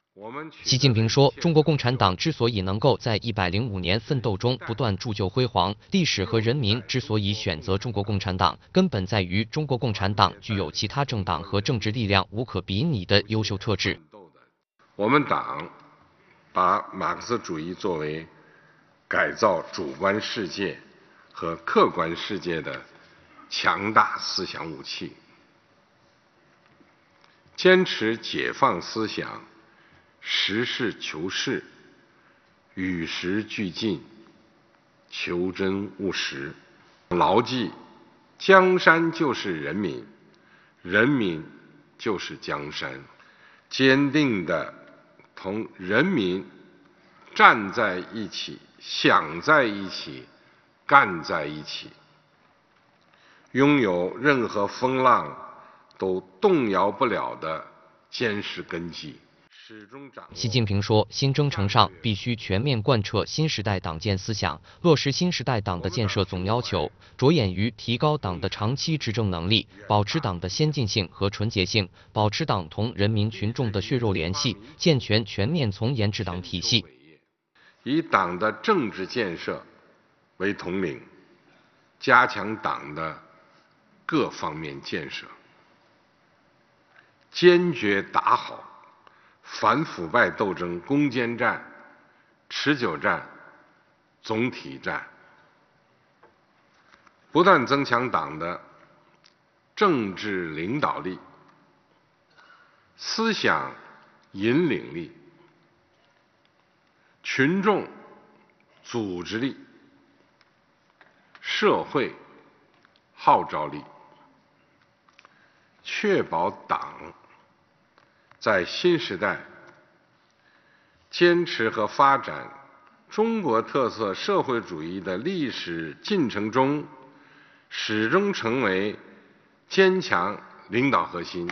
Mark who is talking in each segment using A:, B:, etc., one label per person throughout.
A: 习近平说，中国共产党之所以能够在105年奋斗中不断铸就辉煌，历史和人民之所以选择中国共产党，根本在于中国共产党具有其他政党和政治力量无可比拟的优秀特质。
B: 我们党把马克思主义作为改造主观世界和客观世界的强大思想武器，坚持解放思想，实事求是，与时俱进，求真务实，牢记江山就是人民，人民就是江山，坚定地同人民站在一起，想在一起，干在一起，拥有任何风浪都动摇不了的坚实根基。
A: 习近平说，新征程上必须全面贯彻新时代党建思想，落实新时代党的建设总要求，着眼于提高党的长期执政能力，保持党的先进性和纯洁性，保持党同人民群众的血肉联系，健全全面从严治党体系。
B: 以党的政治建设为统领，加强党的各方面建设，坚决打好反腐败斗争攻坚战、持久战、总体战，不断增强党的政治领导力、思想引领力、群众组织力、社会号召力，确保党在新时代坚持和发展中国特色社会主义的历史进程中，始终成为坚强领导核心。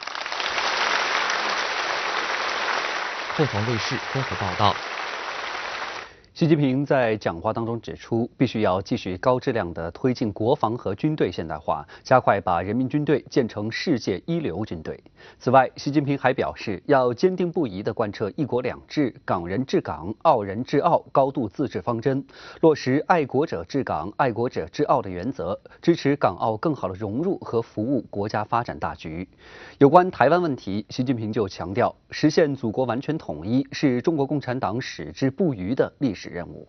A: 凤凰卫视综合报道。
C: 习近平在讲话当中指出，必须要继续高质量地推进国防和军队现代化，加快把人民军队建成世界一流军队。此外，习近平还表示，要坚定不移地贯彻“一国两制”、港人治港、澳人治澳高度自治方针，落实爱国者治港、爱国者治澳的原则，支持港澳更好地融入和服务国家发展大局。有关台湾问题，习近平就强调，实现祖国完全统一是中国共产党矢志不渝的历史任务。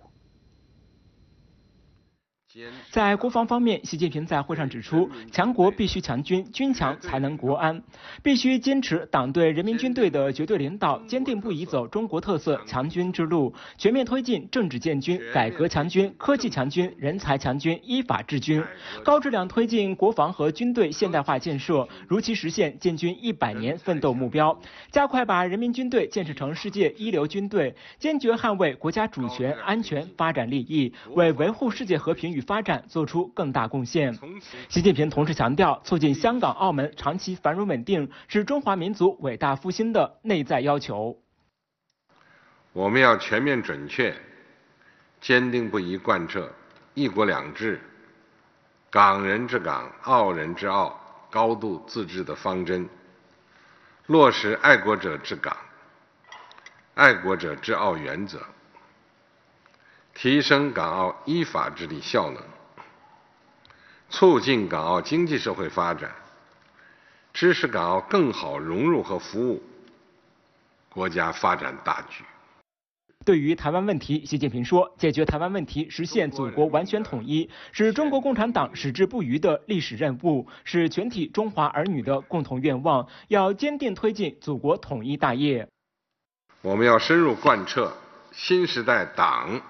D: 在国防方面，习近平在会上指出，强国必须强军，军强才能国安，必须坚持党对人民军队的绝对领导，坚定不移走中国特色强军之路，全面推进政治建军、改革强军、科技强军、人才强军、依法治军，高质量推进国防和军队现代化建设，如期实现建军100年奋斗目标，加快把人民军队建设成世界一流军队，坚决捍卫国家主权、安全、发展利益，为维护世界和平与发展做出更大贡献。习近平同时强调，促进香港、澳门长期繁荣稳定是中华民族伟大复兴的内在要求。
B: 我们要全面准确、坚定不移贯彻“一国两制”、港人治港、澳人治澳高度自治的方针，落实爱国者治港、爱国者治澳原则，提升港澳依法治理效能，促进港澳经济社会发展，支持港澳更好融入和服务国家发展大局。
D: 对于台湾问题，习近平说，解决台湾问题，实现祖国完全统一，是中国共产党矢志不渝的历史任务，是全体中华儿女的共同愿望，要坚定推进祖国统一大业。
B: 我们要深入贯彻新时代党